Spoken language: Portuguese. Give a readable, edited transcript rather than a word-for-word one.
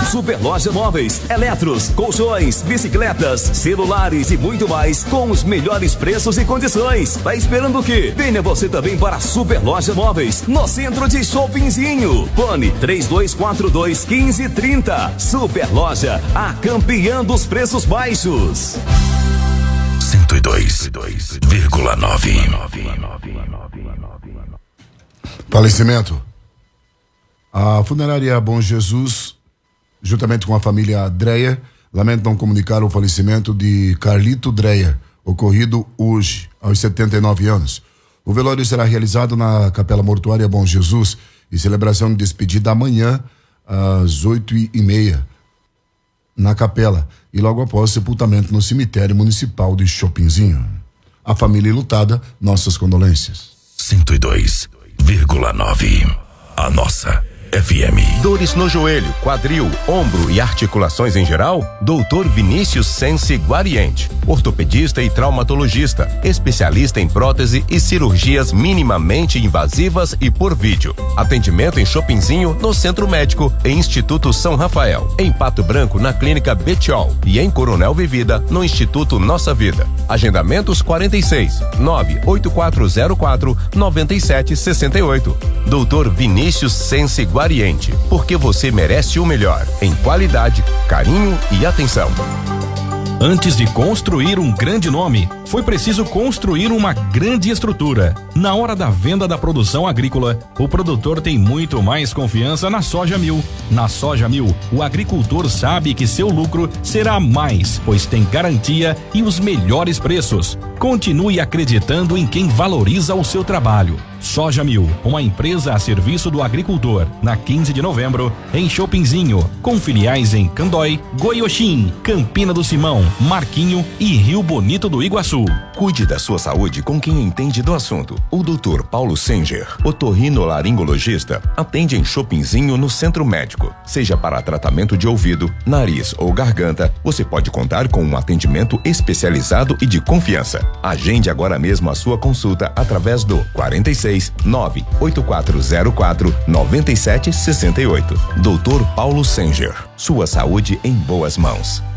Superloja Móveis, eletros, colchões, bicicletas, celulares e muito mais com os melhores preços e condições. Tá esperando o quê? Venha você também para a Superloja Móveis, no centro de Shoppingzinho. Fone 3242-1530. Superloja, a campeã dos preços baixos. 102,9. Falecimento. A funerária Bom Jesus, juntamente com a família Dreyer, lamentam comunicar o falecimento de Carlito Dreyer, ocorrido hoje, aos 79 anos. O velório será realizado na Capela Mortuária Bom Jesus e celebração de despedida amanhã, às 8h30, na capela, e logo após sepultamento no cemitério municipal de Shoppingzinho. A família enlutada, nossas condolências. 102,9. A nossa FM. Dores no joelho, quadril, ombro e articulações em geral? Dr. Vinícius Sense Guariente, ortopedista e traumatologista, especialista em prótese e cirurgias minimamente invasivas e por vídeo. Atendimento em Shoppingzinho, no Centro Médico, em Instituto São Rafael, em Pato Branco, na Clínica Betiol e em Coronel Vivida, no Instituto Nossa Vida. Agendamentos 46-98404-9768. Dr. Vinícius Sense Guariente, porque você merece o melhor em qualidade, carinho e atenção. Antes de construir um grande nome, foi preciso construir uma grande estrutura. Na hora da venda da produção agrícola, o produtor tem muito mais confiança na Soja Mil. Na Soja Mil, o agricultor sabe que seu lucro será mais, pois tem garantia e os melhores preços. Continue acreditando em quem valoriza o seu trabalho. Soja Mil, uma empresa a serviço do agricultor, na 15 de novembro, em Shoppingzinho, com filiais em Candói, Goioxim, Campina do Simão, Marquinho e Rio Bonito do Iguaçu. Cuide da sua saúde com quem entende do assunto. O Dr. Paulo Senger, otorrinolaringologista, atende em Shoppingzinho no Centro Médico. Seja para tratamento de ouvido, nariz ou garganta, você pode contar com um atendimento especializado e de confiança. Agende agora mesmo a sua consulta através do 46-98404-9768. Dr. Paulo Senger, sua saúde em boas mãos.